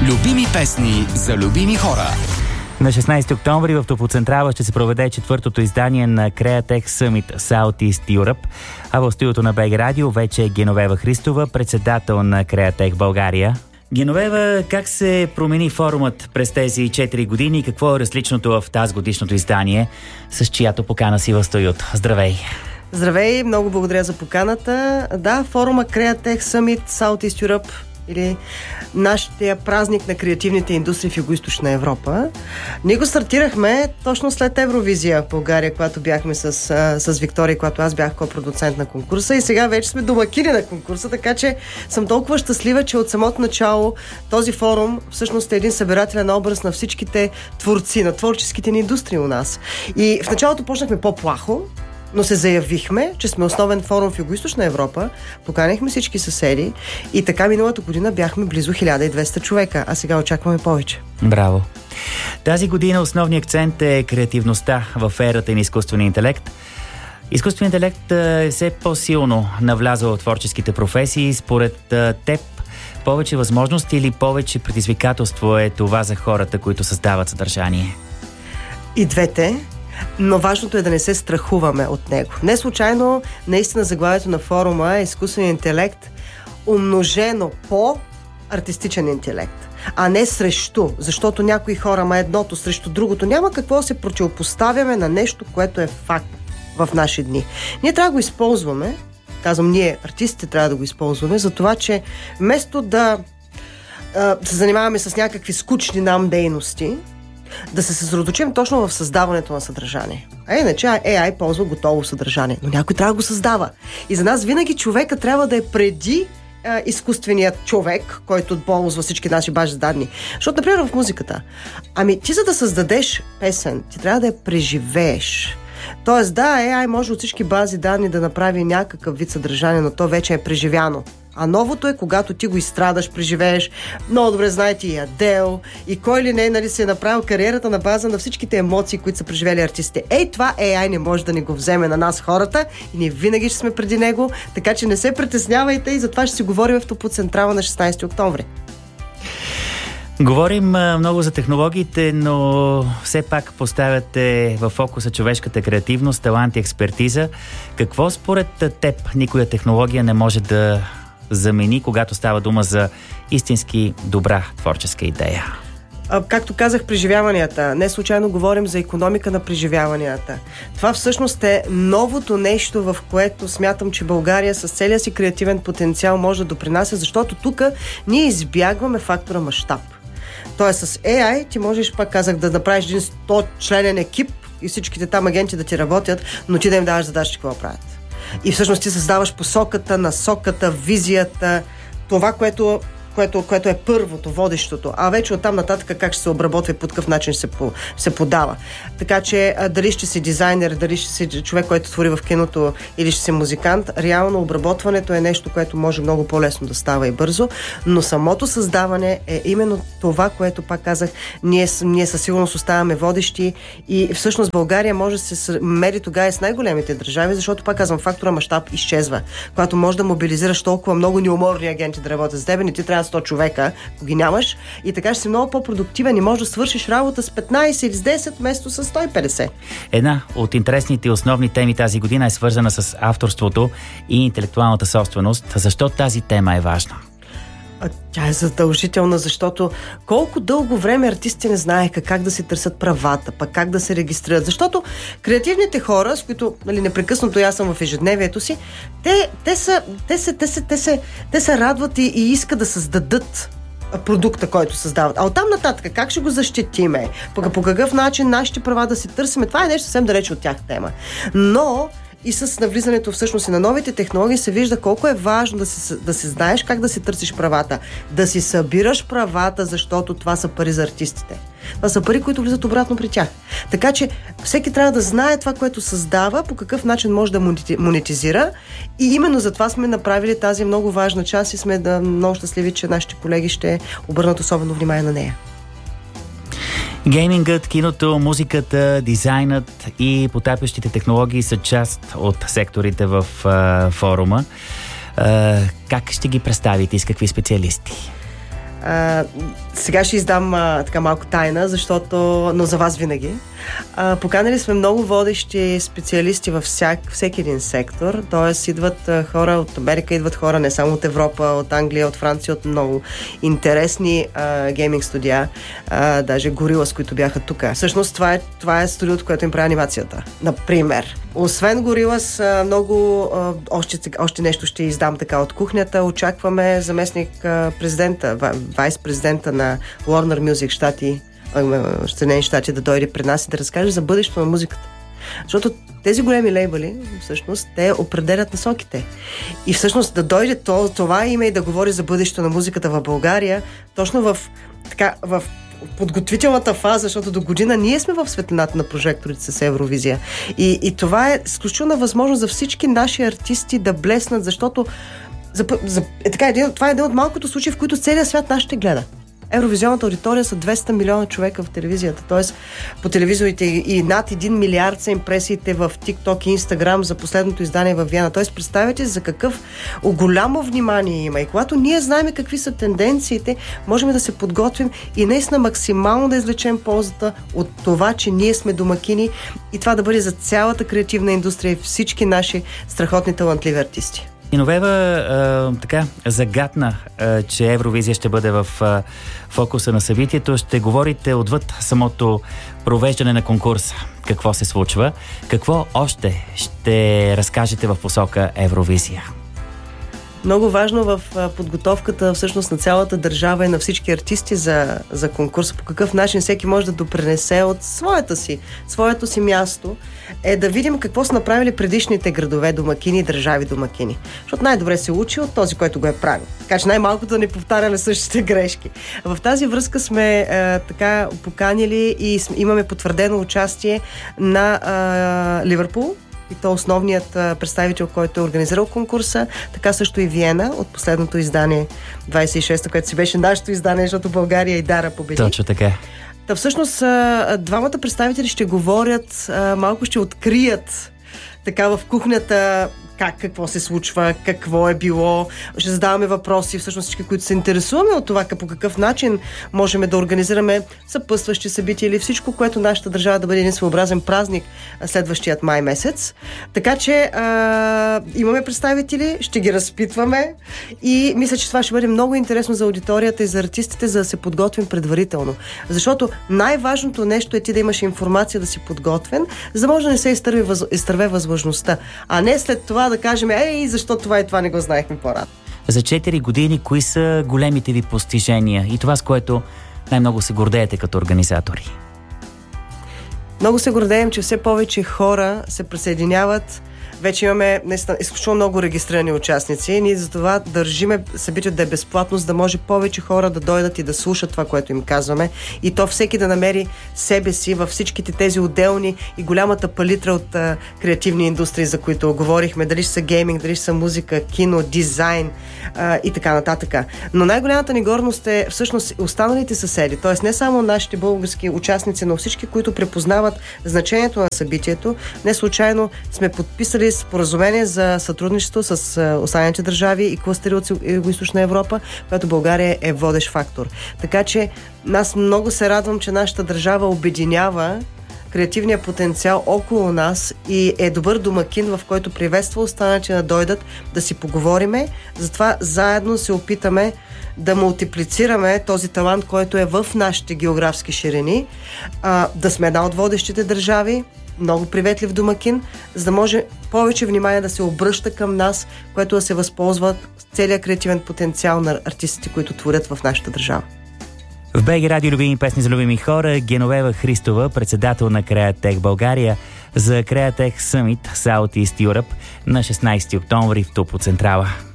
Любими песни за любими хора. На 16 октомври в Топлоцентрала ще се проведе четвъртото издание на Createch Summit Southeast Europe, а в студиото на БГ Радио вече е Геновева Христова, председател на Createch България. Геновева, как се промени форумът през тези 4 години и какво е различното в тази годишното издание, с чиято покана си в студиото? Здравей! Здравей, много благодаря за поканата. Да, форума Createch Summit Southeast Europe или нашия празник на креативните индустрии в Югоизточна Европа. Ние го стартирахме точно след Евровизия в България, когато бяхме с Виктория, когато аз бях ко-продуцент на конкурса и сега вече сме домакини на конкурса, така че съм толкова щастлива, че от самото начало този форум всъщност е един събирателен образ на всичките творци, на творческите ни индустрии у нас. И в началото почнахме по-плахо, но се заявихме, че сме основен форум в Югоизточна Европа, поканихме всички съседи и така миналата година бяхме близо 1200 човека, а сега очакваме повече. Браво! Тази година основният акцент е креативността в ерата на изкуствения интелект. Изкуственият интелект е все по-силно навлязъл в творческите професии. Според теб, повече възможности или повече предизвикателство е това за хората, които създават съдържание? И двете. Но важното е да не се страхуваме от него. Не случайно, наистина заглавието на форума е изкуствен интелект, умножено по артистичен интелект, а не срещу, защото някои хора едното срещу другото. Няма какво да се противопоставяме на нещо, което е факт в наши дни. Ние трябва да го използваме, казвам ние, артистите трябва да го използваме, за това, че вместо да се занимаваме с някакви скучни нам дейности, да се съсредоточим точно в създаването на съдържание. Иначе AI ползва готово съдържание, но някой трябва да го създава. И за нас винаги човека трябва да е преди изкуственият човек, който ползва всички наши бази данни. Защото, например, в музиката. Ти за да създадеш песен, ти трябва да я преживееш. Тоест, да, AI може от всички бази данни да направи някакъв вид съдържание, но то вече е преживяно. А новото е, когато ти го изстрадаш, преживееш. Много добре знаете и Адел, и кой ли не, си е направил кариерата на база на всичките емоции, които са преживели артистите. Това AI не може да ни го вземе на нас хората и ние винаги ще сме преди него, така че не се притеснявайте и затова ще си говорим в Топлоцентрала на 16 октомври. Говорим много за технологиите, но все пак поставяте в фокуса човешката креативност, талант и експертиза. Какво според теб никоя технология не може да замени, когато става дума за истински добра творческа идея? Както казах, преживяванията. Не случайно говорим за икономика на преживяванията. Това всъщност е новото нещо, в което смятам, че България с целия си креативен потенциал може да допринася, защото тук ние избягваме фактора мащаб. Тоест с AI ти можеш, пак казах, да направиш един 100-членен екип и всичките там агенти да ти работят, но ти да им даваш задачи какво правят. И всъщност ти създаваш посоката, насоката, визията, това, което е първото, водещото, а вече оттам нататък как ще се обработва и по какъв начин се подава. Така че дали ще си дизайнер, дали ще си човек, който твори в киното или ще си музикант, реално обработването е нещо, което може много по-лесно да става и бързо, но самото създаване е именно това, което, пак казах, ние със сигурност оставаме водещи и всъщност България може да се мери тогава с най-големите държави, защото, пак казвам, фактора мащаб изчезва. Когато може да мобилизираш толкова много неуморни агенти да работят с теб, не ти трябва 100 човека, ако ги нямаш, и така ще си много по-продуктивен и може да свършиш работа с 15 или с 10 вместо с 150. Една от интересните и основни теми тази година е свързана с авторството и интелектуалната собственост. Защо тази тема е важна? Тя е задължителна, защото колко дълго време артисти не знаеха как да си търсят правата, пък как да се регистрират. Защото креативните хора, с които непрекъснато аз съм в ежедневието си, те се радват и искат да създадат продукта, който създават. А оттам нататък, как ще го защитиме? По какъв начин нашите права да си търсиме? Това е нещо съвсем далече от тях тема. Но и с навлизането всъщност и на новите технологии се вижда колко е важно да си знаеш как да си търсиш правата, да си събираш правата, защото това са пари за артистите. Това са пари, които влизат обратно при тях. Така че всеки трябва да знае това, което създава, по какъв начин може да монетизира и именно за това сме направили тази много важна част и сме много щастливи, че нашите колеги ще обърнат особено внимание на нея. Геймингът, киното, музиката, дизайнът и потапящите технологии са част от секторите в форума. Как ще ги представите и с какви специалисти? Сега ще издам така малко тайна, но за вас винаги. Поканали сме много водещи специалисти във всеки един сектор, т.е. идват хора от Америка, идват хора не само от Европа, от Англия, от Франция, от много интересни гейминг студия, даже Gorillaz, които бяха тук. Всъщност това е студиото, което им прави анимацията, например. Освен Gorillaz, много още нещо ще издам така от кухнята. Очакваме заместник президента, вайс-президента на Warner Music Съединени щати да дойде пред нас и да разкаже за бъдещето на музиката. Защото тези големи лейбъли, всъщност, те определят насоките. И всъщност да дойде това име и да говори за бъдещето на музиката в България, точно в подготвителната фаза, защото до година ние сме в светлината на прожекторите с Евровизия. И това е изключителна възможност за всички наши артисти да блеснат, защото това е един от малкото случаи, в които целият свят нас ще гледа. Евровизионната аудитория са 200 милиона човека в телевизията, т.е. по телевизорите и над 1 милиард са импресиите в TikTok и Instagram за последното издание във Виена. Т.е. представете за какъв голямо внимание има. И когато ние знаем какви са тенденциите, можем да се подготвим и наистина максимално да извлечем ползата от това, че ние сме домакини и това да бъде за цялата креативна индустрия и всички наши страхотни талантливи артисти. Геновева така загадна, че Евровизия ще бъде в фокуса на събитието. Ще говорите отвъд самото провеждане на конкурса. Какво се случва? Какво още ще разкажете в посока Евровизия? Много важно в подготовката всъщност на цялата държава и на всички артисти за конкурса, по какъв начин всеки може да допринесе от своето си място, е да видим какво са направили предишните градове домакини и държави домакини. Защото най-добре се учи от този, който го е правил. Така че най-малкото да не повтаряме същите грешки. В тази връзка сме така поканили и имаме потвърдено участие на Ливърпул, и то основният представител, който е организирал конкурса, така също и Виена от последното издание 26-то, което си беше нашето издание, защото България и Дара победи. Точно така. Та всъщност двамата представители ще говорят, малко ще открият така в кухнята какво се случва, какво е било. Ще задаваме въпроси, всъщност всички, които се интересуваме от това, по какъв начин можем да организираме съпътстващи събития или всичко, което нашата държава да бъде един своеобразен празник следващият май месец. Така че имаме представители, ще ги разпитваме и мисля, че това ще бъде много интересно за аудиторията и за артистите, за да се подготвим предварително. Защото най-важното нещо е ти да имаш информация, да си подготвен, за да може да не се изтърве възможността. А не след това да кажем, защо това и това не го знаехме по-рано. За 4 години, кои са големите ви постижения и това, с което най-много се гордеете като организатори? Много се гордеем, че все повече хора се присъединяват. Вече имаме наистина изключително много регистрирани участници. Ние за това държиме събитието да е безплатно, за да може повече хора да дойдат и да слушат това, което им казваме. И то всеки да намери себе си във всичките тези отделни и голямата палитра от креативни индустрии, за които говорихме. Дали ще са гейминг, дали ще са музика, кино, дизайн и така нататък. Но най-голямата ни гордост е всъщност останалите съседи. Тоест не само нашите български участници, но всички, които препознават значението на събитието. Не случайно сме подписали споразумение за сътрудничество с останалите държави и клъстери от Югоизточна Европа, която България е водещ фактор. Така че аз много се радвам, че нашата държава обединява креативния потенциал около нас и е добър домакин, в който приветства останалите да дойдат, да си поговориме. Затова заедно се опитаме да мултиплицираме този талант, който е в нашите географски ширини, да сме една от водещите държави, много приветлив домакин, за да може повече внимание да се обръща към нас, което да се възползват целият креативен потенциал на артистите, които творят в нашата държава. В БГ Радио любими песни за любими хора, Геновева Христова, председател на Createch България, за Createch Summit South East Europe на 16 октомври в Топлоцентрала.